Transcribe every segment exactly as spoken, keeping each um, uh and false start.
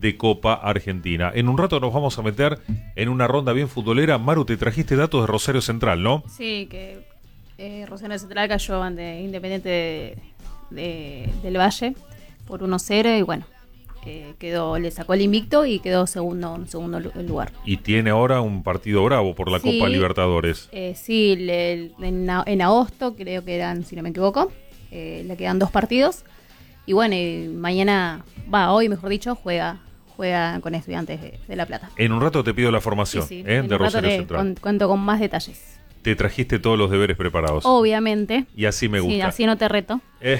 de Copa Argentina. En un rato nos vamos a meter en una ronda bien futbolera. Maru, te trajiste datos de Rosario Central, ¿no? Sí, que eh, Rosario Central cayó ante Independiente de, de, del Valle por uno cero y bueno, eh, quedó, le sacó el invicto y quedó segundo en segundo lugar. Y tiene ahora un partido bravo por la Sí, Copa Libertadores. Eh, sí, le, en, en agosto creo que eran, si no me equivoco, eh, le quedan dos partidos. Y bueno, y mañana, va, hoy mejor dicho, juega juega con Estudiantes de, de La Plata. En un rato te pido la formación, sí, sí. ¿eh? En de un rato Rosario te Central. con- cuento con más detalles. Te trajiste todos los deberes preparados. Obviamente. Y así me gusta. Sí, así no te reto. Eh,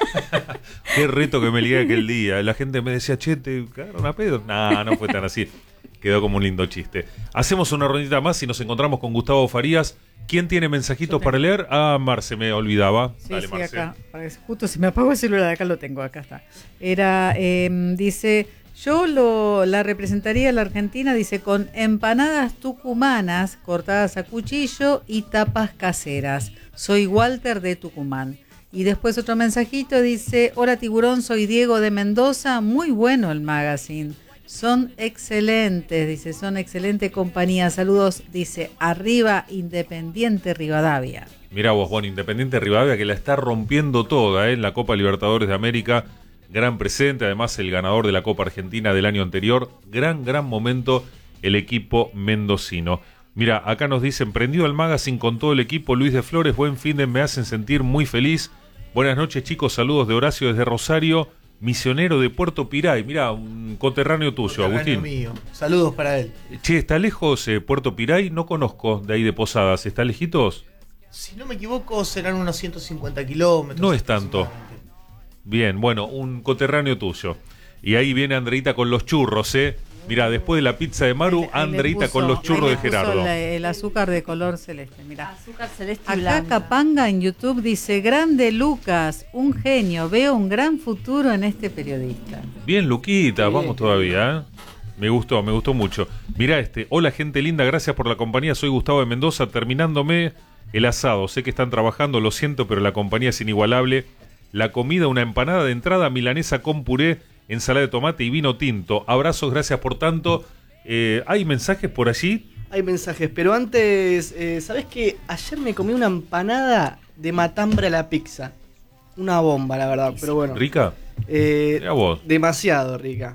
qué reto que me ligué aquel día. La gente me decía, che, ¿te cagaron a pedo? No, no fue tan así. Quedó como un lindo chiste. Hacemos una rondita más y nos encontramos con Gustavo Farías. ¿Quién tiene mensajitos para leer? Ah, Marce, me olvidaba. Sí, Dale, sí, Marce. acá. Justo se me apagó el celular, acá lo tengo, acá está. Era, eh, dice, yo lo, la representaría a la Argentina, dice, con empanadas tucumanas cortadas a cuchillo y tapas caseras. Soy Walter de Tucumán. Y después otro mensajito dice, hola tiburón, soy Diego de Mendoza, muy bueno el magazine. Son excelentes, dice, son excelente compañía. Saludos, dice, arriba Independiente Rivadavia. Mirá vos, bueno, Independiente Rivadavia que la está rompiendo toda, ¿eh? En la Copa Libertadores de América. Gran presente, además el ganador de la Copa Argentina del año anterior. Gran, gran momento el equipo mendocino. Mira, acá nos dicen, prendido el magazine con todo el equipo, Luis de Flores, buen fin de, me hacen sentir muy feliz. Buenas noches chicos, saludos de Horacio desde Rosario. Misionero de Puerto Piray, mira, un coterráneo tuyo, Coterráneo Agustín. mío. Saludos para él. Che, ¿está lejos eh, Puerto Piray? No conozco de ahí de Posadas, ¿está lejitos? Si no me equivoco, serán unos ciento cincuenta kilómetros. No es tanto. Bien, bueno, un coterráneo tuyo. Y ahí viene Andreita con los churros, ¿eh? Mira, después de la pizza de Maru, Ahí le Andreita puso- con los churros ahí de le puso Gerardo. la- el azúcar de color celeste, mira. Azúcar celeste y Acá blanca. Capanga en YouTube dice, grande Lucas, un genio, veo un gran futuro en este periodista. Bien, Luquita, Bien, vamos qué todavía, ¿eh? Me gustó, me gustó mucho. Mirá este, hola gente linda, gracias por la compañía, soy Gustavo de Mendoza, terminándome el asado, sé que están trabajando, lo siento, pero la compañía es inigualable. La comida, una empanada de entrada, milanesa con puré, ensalada de tomate y vino tinto. Abrazos, gracias por tanto. Eh, ¿Hay mensajes por allí? Hay mensajes, pero antes, eh, ¿sabés qué? Ayer me comí una empanada de matambre a la pizza. Una bomba, la verdad, pero bueno. ¿Rica? Eh, Mirá vos. demasiado rica.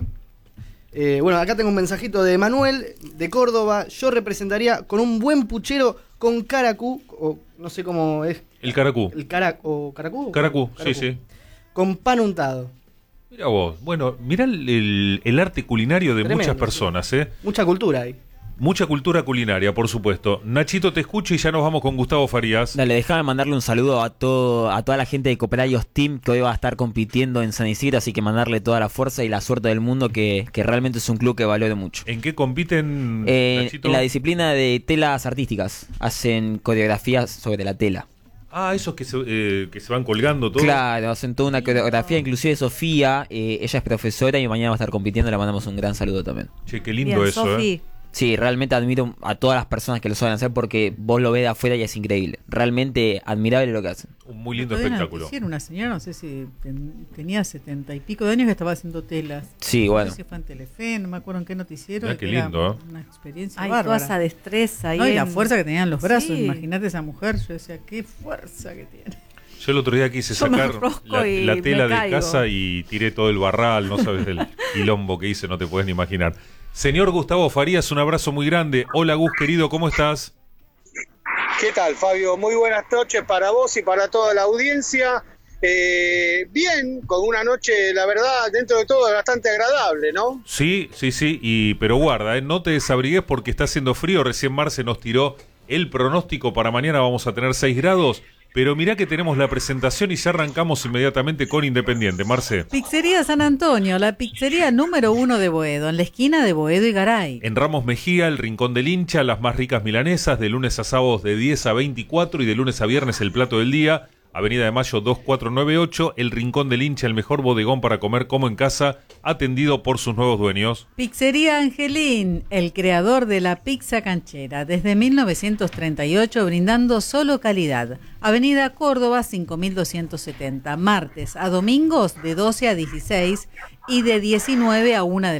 Eh, bueno, acá tengo un mensajito de Manuel, de Córdoba. Yo representaría con un buen puchero con caracú, o no sé cómo es. El caracú. El cara, o caracú. Caracú, sí, sí. Con pan untado. Mira vos, bueno, mirá el, el- el arte culinario de Tremendo, muchas personas, ¿eh? Mucha cultura ahí. Mucha cultura culinaria, por supuesto. Nachito, te escucho y ya nos vamos con Gustavo Farías. Dale, déjame mandarle un saludo a todo a toda la gente de Cooperarios Team que hoy va a estar compitiendo en San Isidro, así que mandarle toda la fuerza y la suerte del mundo, que, que realmente es un club que valoro mucho. ¿En qué compiten, Eh, Nachito? en la disciplina de telas artísticas, hacen coreografías sobre la tela. Ah, esos que se, eh, que se van colgando todo. Claro, hacen toda una coreografía, inclusive Sofía, eh, ella es profesora y mañana va a estar compitiendo, le mandamos un gran saludo también. Che, qué lindo Bien, eso, Sofi, ¿eh? Sí, realmente admiro a todas las personas que lo saben hacer porque vos lo ves de afuera y es increíble. Realmente admirable lo que hacen. Un muy lindo otro día espectáculo. Hicieron una señora, no sé si ten- tenía setenta y pico de años que estaba haciendo telas. Sí, No bueno. sé si fue en Telefe, no me acuerdo en qué noticiero. Mirá y qué que era lindo, ¿eh? Una experiencia Hay toda bárbara. esa destreza ahí. No, y la en- fuerza que tenían los brazos, Sí. imagínate esa mujer, yo decía, qué fuerza que tiene. Yo el otro día quise Yo me sacar enrosco la, y la me tela de caigo. casa y tiré todo el barral, no sabes el quilombo que hice, no te puedes ni imaginar. Señor Gustavo Farías, un abrazo muy grande. Hola Gus, querido, ¿cómo estás? ¿Qué tal, Fabio? Muy buenas noches para vos y para toda la audiencia. Eh, bien, con una noche, la verdad, dentro de todo, bastante agradable, ¿no? Sí, sí, sí, y pero guarda, ¿eh? No te desabrigues porque está haciendo frío. Recién Marce nos tiró el pronóstico para mañana, vamos a tener seis grados. Pero mirá que tenemos la presentación y ya arrancamos inmediatamente con Independiente. Marce. Pizzería San Antonio, la pizzería número uno de Boedo, en la esquina de Boedo y Garay. En Ramos Mejía, el Rincón del Hincha, las más ricas milanesas, de lunes a sábados de diez a veinticuatro y de lunes a viernes el plato del día. Avenida de Mayo dos cuatro nueve ocho, el Rincón del Hincha, el mejor bodegón para comer como en casa, atendido por sus nuevos dueños. Pizzería Angelín, el creador de la pizza canchera, desde mil novecientos treinta y ocho brindando solo calidad. Avenida Córdoba cinco mil doscientos setenta, martes a domingos de doce a dieciséis y de diecinueve a una de